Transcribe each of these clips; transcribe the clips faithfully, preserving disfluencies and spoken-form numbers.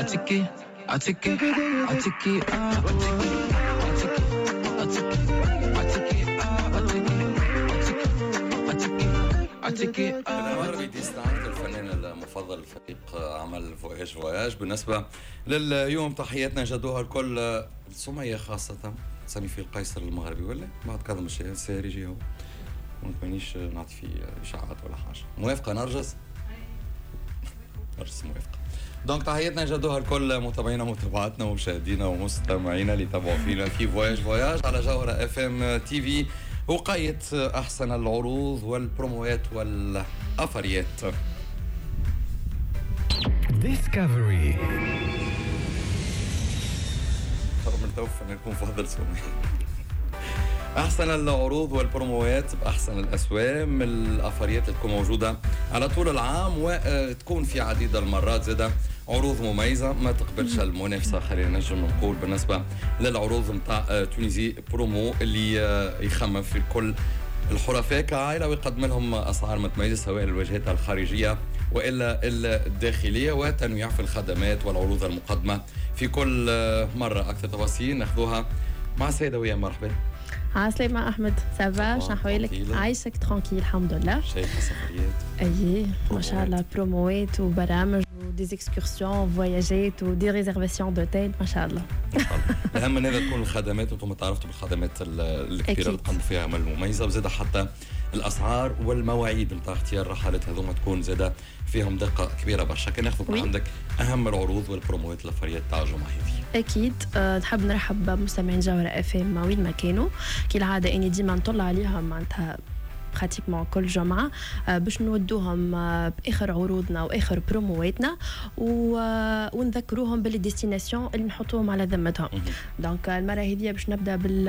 I take it, I take it, I take it, I take it, I take it, I take it, I take it, I take it, I take it. العربي دي استعانت الفنان المفضل لفريق عمل فواياج فواياج. بالنسبة لليوم تحياتنا جدوها الكل، سمية خاصة سامي في القيصر المغربي ولا بعد كظم الشيء السارجي هو ونكونيش نعطي فيه إشاعات ولا حاجة. موافقة نرجس؟ نرجس موافقة. دونك تحياتنا جدوها الكل متابعينا ومتابعاتنا ومشاهدينا ومستمعينا اللي تابعوا فينا في فواياج فواياج على جوهرة اف ام تي في، وقاية أحسن العروض والبروموات والأفريات. ديسكفري خرب من توفى نكون فاضل سوني. أحسن العروض والبروموات بأحسن الأسوام، الأفريات اللي تكون موجودة على طول العام وتكون في عديد المرات زادة عروض مميزة ما تقبلش المنافسة. خلينا نجم نقول بالنسبة للعروض متاع تونيزي برومو اللي يخمم في كل الحرفاء كعائلة ويقدم لهم أسعار متميزة سواء الوجهات الخارجية وإلا الداخلية، وتنويع في الخدمات والعروض المقدمة في كل مرة. أكثر تفاصيل ناخذوها مع السيدة ويا مرحبا. عسلامة أحمد، سافا شنو أحوالك؟ عايشك ترانكيل الحمد لله. شايفة سفريات؟ أيه ما شاء الله، بروموات وبرامج ودي اكسكورسيون فواياجات ودي ريزرفاسيون دوتيل ما شاء الله. الأهم من هذا تكون الخدمات، وانتم تعرفتوا بالخدمات الكبيرة اللي تقدم فيها عمل مميزة، وزادة حتى الأسعار والمواعيد نتاع اختيار الرحلات هذوما تكون زادة فيهم دقة كبيرة برشا. كان ناخذ من عندك أهم العروض والبروموات الأفريات تاع الجمعة هذه. أكيد أه نحب نرحب بمستمعين جوهرة اف ام وين ما كانوا، كالعادة إني ديما نطل عليهم معناتها براتيكمون كل جمعة باش نودوهم بآخر عروضنا وآخر برومواتنا ونذكروهم بالديستيناسيون اللي نحطوهم على ذمتهم. دونك المرة هذه باش نبدأ بال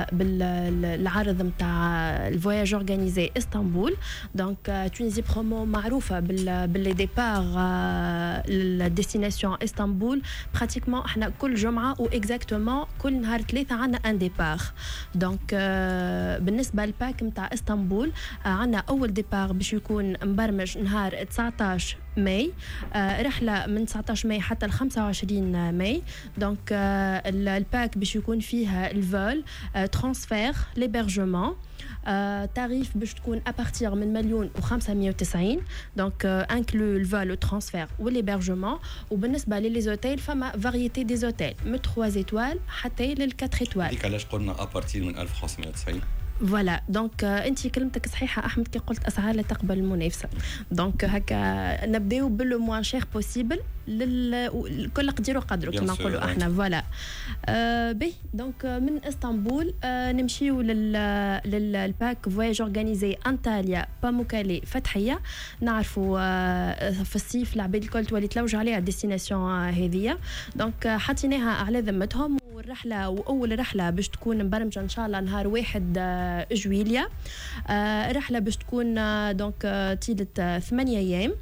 بالعرض متاع الفواياج اورغانيزي اسطنبول. دونك تونيزي برومو معروفة بال باللي ديبار الديستيناسيون اسطنبول براتيكمون احنا كل جمعة واكزاكتومون كل نهار ثلاثة عنا ان ديبار. دونك بالنسبة للباك متاع اسطنبول عنا أول ديبار باش يكون مبرمج نهار تسعطاش ماي، آه رحلة من تسعطاش ماي حتى ل خمسة وعشرين ماي. دونك آه الباك باش يكون فيها الفول، آه ترانسفير، ليبرجمون، آه تاريف باش تكون أبارتير من مليون وخمسمية وتسعين. دونك آه انكلو الفول والترانسفير والليبرجمون. وبالنسبة لليزوتيل فما فاريتي دي زوتيل من ثلاثة إيطوال حتى لل أربعة إيطوال. ديك علاش قلنا أبارتير من ألف وخمسمية وتسعين؟ فوالا. دونك انت كلمتك صحيحه احمد كي قلت اسعار لا تقبل المنافسه. دونك هكا نبداو باللو موان شير بوسيبل للكل قدير وقدره كما نقولوا احنا. فوالا أه بي دونك من اسطنبول أه نمشيو لل للباك فواياج اورغانيزي انطاليا باموكالي فتحيه. نعرفوا أه في الصيف العباد الكل تولي تلوج عليها الديستيناسيون هذه. دونك حطيناها على ذمتهم، والرحله واول رحله باش تكون مبرمجه ان شاء الله نهار واحد جويليا. آه رحله باش تكون آه دونك آه طيله ثمانية ايام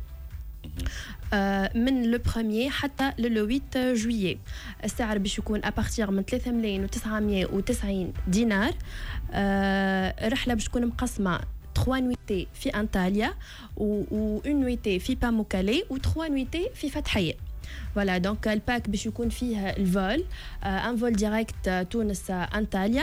آه من لو بروميير حتى لو ثمانية جويي. السعر باش يكون ابارتير من ثلاثة ملايين وتسعمية وتسعين دينار. آه رحله باش تكون مقسمه ثلاثة نويتي في انطاليا و اون نويتي في باموكالي و ثلاثة نويتي في فتحيه. فوالا. دونك الباك باش يكون فيه الفول، ان فول ديريكت تونس انطاليا،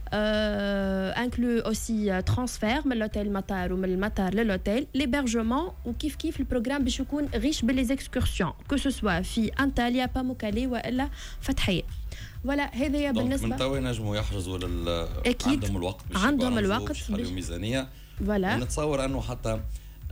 انكلو اوسي ترانسفير من لوتيل المطار ومن المطار للوتيل، ليبرجمون، وكيف كيف البروغرام باش يكون ريش باللي اكسكورسيون كو سو سوا في انطاليا باموكالي والا فتحيه. فوالا هذايا بالنسبه من توا ينجموا يحجزوا لل أكيد. عندهم الوقت باش عندهم الوقت باش ميزانيه. فوالا نتصور انه حتى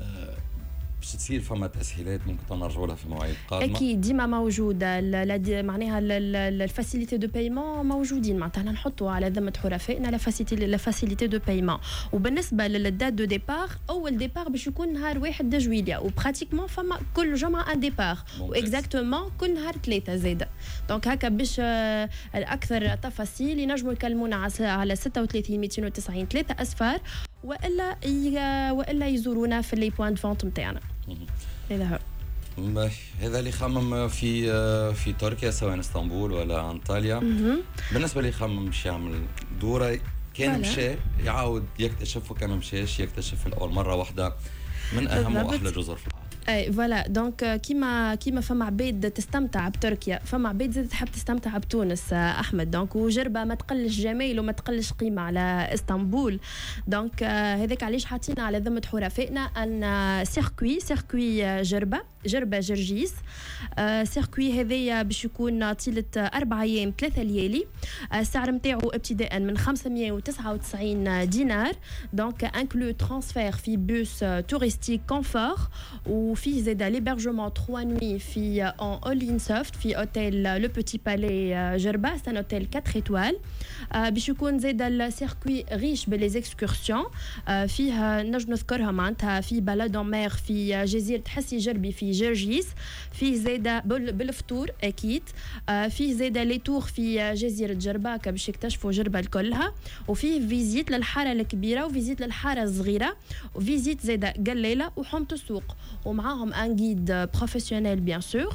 باش تصير فما تسهيلات ممكن نرجعوا لها في المواعيد القادمه. اكيد ديما موجوده معناها الفاسيليتي دو بايمون موجودين، معناتها نحطوا على ذمه حرفائنا لا فاسيليتي لا فاسيليتي دو بايمون. وبالنسبه للدات دو ديبار اول ديبار باش يكون نهار واحد د جويليا، وبراتيكمون فما كل جمعه ان ديبار واكزاكتومون كل نهار ثلاثه زاده. دونك هكا باش الاكثر تفاصيل ينجموا يكلمونا على ستة وثلاثين مئتين وتسعين ثلاثة اصفار، والا والا يزورونا في لي بوين دو فونت نتاعنا. هذا هو. هذا اللي خمم في في تركيا سواء اسطنبول ولا انطاليا. بالنسبه لي خمم باش يعمل دوره كان مشى يعاود يكتشف، وكان مشاش يكتشف الاول مره واحده من اهم واحلى جزر في العالم. اي فوالا دونك كيما كيما فما عباد تستمتع بتركيا، فما عباد زاد تحب تستمتع بتونس احمد. دونك وجربه ما تقلش جمال وما تقلش قيمه على اسطنبول. دونك هذاك علاش حاطين على ذمه حرفائنا ان سيركوي سيركوي جربه جربه جرجيس. آه سيركوي هذايا باش يكون طيله اربع ايام ثلاثه ليالي. آه السعر نتاعو ابتداء من خمسمية وتسعة وتسعين دينار. دونك انكلو ترانسفير في بوس توريستيك كونفور، وفيه زاد ليبرجمون ثلاث نوي في ان اول ان سوفت في اوتيل لو بوتي بالي جربه، سان اوتيل أربعة ايتوال. آه باش يكون زاد السيركوي ريش بلي اكسكورسيون. آه فيه نجم نذكرها معناتها في بلاد مير في جزيره حسي جربي في جرجيس، فيه زاد بالفطور اكيد. آه فيه زاد لي تور في جزيره جرباكه باش يكتشفوا جربه كلها، وفيه فيزيت للحاره الكبيره وفيزيت للحاره الصغيره وفيزيت زاد قليله وحومه السوق، ومعاهم ان جيد بروفيسيونيل بيان سور.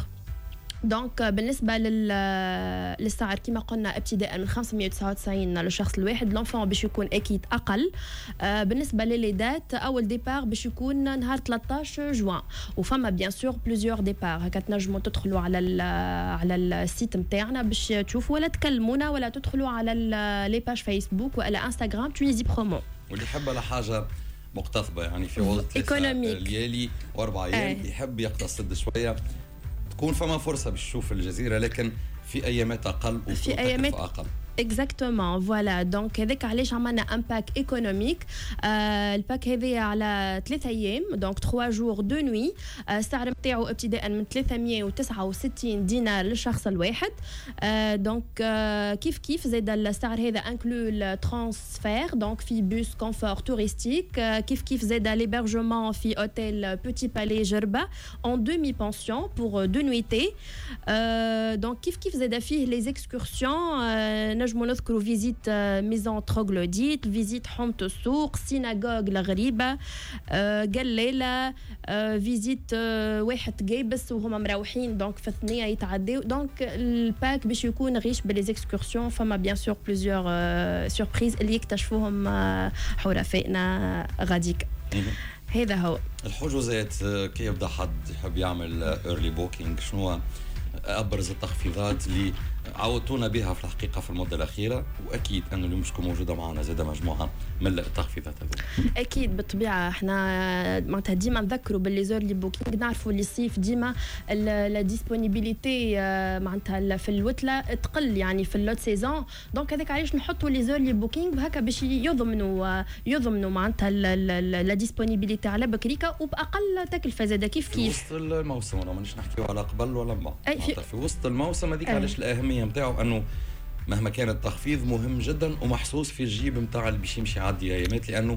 دونك بالنسبه لل للسعر كما قلنا ابتداء من خمسمية وتسعة وتسعين للشخص الواحد. لونفون باش يكون اكيد اقل. آه بالنسبه للي دات اول ديبار باش يكون نهار ثلاثطاش جوان، وفما بيان سور بلوزيور ديبار. هكا تنجموا تدخلوا على على السيت نتاعنا باش تشوفوا، ولا تكلمونا ولا تدخلوا على لي باج فيسبوك ولا انستغرام تونيزي برومو. واللي يحب على حاجه مقتصبه يعني في وسط الليالي واربع ايام أي. يحب يقتصد شويه، تكون فما فرصه باش تشوف الجزيره لكن في ايامات اقل وفي ايامات اقل. اكزاكتومون فوالا. دونك هذاك علاش عملنا ان باك ايكونوميك. آه الباك هذايا على ثلاثة ايام، دونك ثلاثة جور دو نوي. آه السعر نتاعو ابتداء من ثلاثمية وتسعة وستين دينار للشخص الواحد. آه دونك آه كيف كيف زاد السعر هذا انكلو الترانسفير، دونك في بوس كونفور توريستيك. آه كيف كيف زاد ليبرجمون في اوتيل بوتي بالي جربه اون دومي بونسيون بور دو نويتي. آه دونك كيف كيف زاد فيه لي اكسكورسيون. آه نجمو نذكروا فيزيت ميزون تروغلوديت، فيزيت حومة السوق، سيناغوغ الغريبة، قليلة، فيزيت واحد جيبس وهما مروحين دونك في الثنية يتعداو. دونك الباك باش يكون غيش باللي اكسكورسيون. فما بيان سور بلوزيور سوربريز اللي يكتشفوهم حرفائنا غاديك. هذا هو الحجوزات. كي يبدا حد يحب يعمل ايرلي بوكينج، شنو ابرز التخفيضات اللي عودتونا بها في الحقيقه في المده الاخيره؟ واكيد انه اليوم مشكو موجوده معنا زاد مجموعه من التخفيضات هذه. اكيد بالطبيعه احنا معناتها ديما نذكروا باللي زور لي بوكينغ، نعرفوا اللي الصيف ديما لا ديسپونيبيليتي معناتها في الوتله تقل يعني في اللوت سيزون. دونك هذاك علاش نحطوا لي زور لي بوكينغ هكا باش يضمنوا يضمنوا معناتها لا ديسپونيبيليتي على بكريكا وباقل تكلفه زاده. كيف كيف في وسط الموسم، ولا مانيش نحكيو على قبل ولا ما في, في وسط الموسم هذيك. علاش الاهميه نتاعو انه مهما كان التخفيض مهم جدا ومحسوس في الجيب نتاع اللي باش يمشي يعدي ايامات، لانه